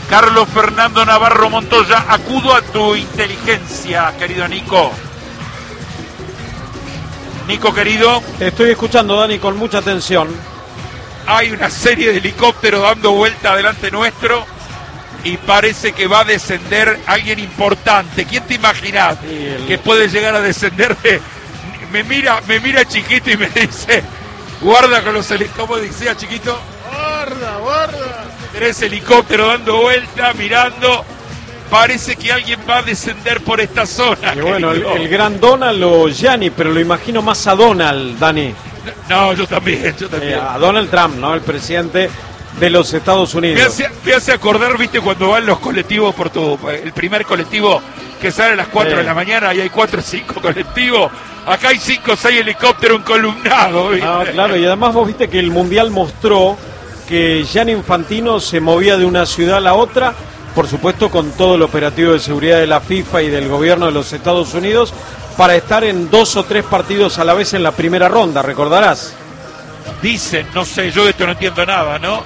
Carlos Fernando Navarro Montoya, acudo a tu inteligencia, querido Nico. Nico, querido. Te estoy escuchando, Dani, con mucha atención. Hay una serie de helicópteros dando vuelta delante nuestro y parece que va a descender alguien importante. ¿Quién te imaginas que puede llegar a descender? Me mira Chiquito y me dice, guarda con los helicópteros. ¿Cómo decía Chiquito? Guarda. 3 helicópteros dando vuelta, mirando. Parece que alguien va a descender por esta zona. Y bueno, el gran Donald o Gianni, pero lo imagino más a Donald, Dani. No, yo también. A Donald Trump, ¿no? El presidente de los Estados Unidos. Me hace acordar, viste, cuando van los colectivos por el primer colectivo que sale a las 4 de la mañana y hay 4 o 5 colectivos. Acá hay 5 o 6 helicópteros encolumnados, ¿viste? Ah, claro, y además vos viste que el Mundial mostró que Gianni Infantino se movía de una ciudad a la otra, por supuesto con todo el operativo de seguridad de la FIFA y del gobierno de los Estados Unidos, para estar en 2 o 3 partidos a la vez en la primera ronda, ¿recordarás? Dicen, no sé, yo de esto no entiendo nada, ¿no?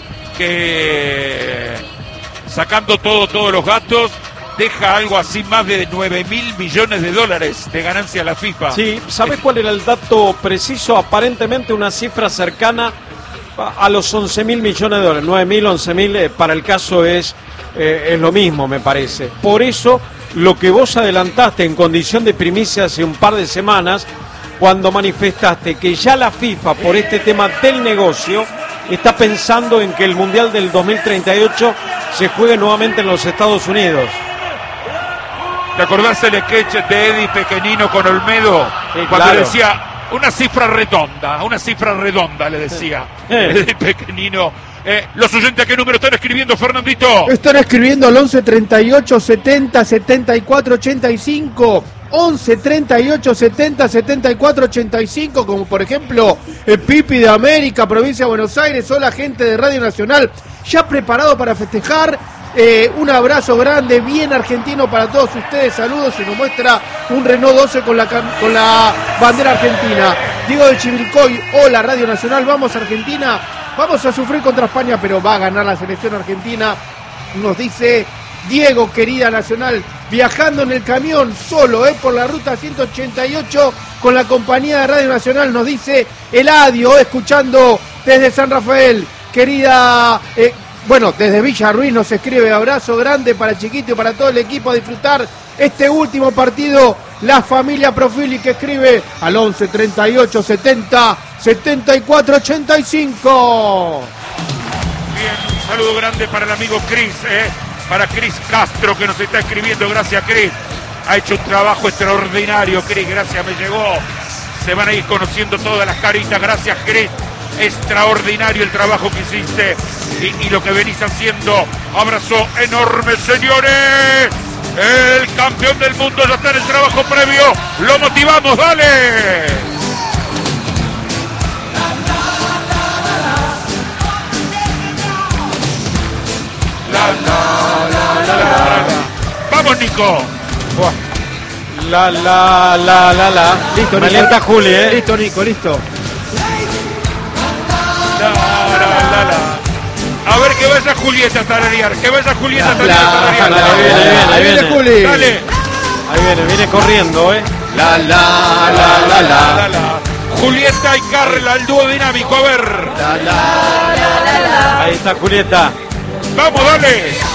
Que sacando todos los gastos, deja algo así más de 9.000 millones de dólares de ganancia a la FIFA. Sí, ¿sabes cuál era el dato preciso? Aparentemente una cifra cercana a los 11.000 millones de dólares. 9.000, 11.000, para el caso es lo mismo, me parece. Por eso, lo que vos adelantaste en condición de primicia hace un par de semanas, cuando manifestaste que ya la FIFA, por este tema del negocio, está pensando en que el Mundial del 2038 se juegue nuevamente en los Estados Unidos. ¿Te acordás el sketch de Eddie Pequenino con Olmedo? Sí, cuando claro. decía una cifra redonda, le decía Eddie Pequenino. Los oyentes, ¿a qué número están escribiendo, Fernandito? Están escribiendo al 11 38 70 74 85. 11 38 70 74 85, como por ejemplo Pipi de América, provincia de Buenos Aires. Hola, gente de Radio Nacional, ya preparado para festejar. Un abrazo grande, bien argentino para todos ustedes. Saludos, se nos muestra un Renault 12 con la bandera argentina. Diego de Chivilcoy, hola Radio Nacional, vamos Argentina, vamos a sufrir contra España, pero va a ganar la selección argentina, nos dice Diego, querida Nacional, viajando en el camión solo, por la ruta 188 con la compañía de Radio Nacional, nos dice Eladio, escuchando desde San Rafael, querida... Bueno, desde Villa Ruiz nos escribe, abrazo grande para Chiquito y para todo el equipo, a disfrutar este último partido. La familia Profili, que escribe al 11 38 70 74 85. Bien, un saludo grande para el amigo Cris, para Cris Castro, que nos está escribiendo. Gracias, Cris. Ha hecho un trabajo extraordinario, Cris. Gracias, me llegó. Se van a ir conociendo todas las caritas. Gracias, Cris. Extraordinario el trabajo que hiciste y lo que venís haciendo. Abrazo enorme, señores. El campeón del mundo ya está en el trabajo previo. Lo motivamos, dale. Vamos, Nico. La. Listo, Me Nico. alienta Juli, Listo, Nico, listo. A ver, que vaya Julieta a tararear, que vaya Julieta a tararear. Ahí viene. Juli. Dale. Ahí viene corriendo, La. Julieta y Carla, el dúo dinámico, a ver. Ahí está Julieta. Vamos, dale.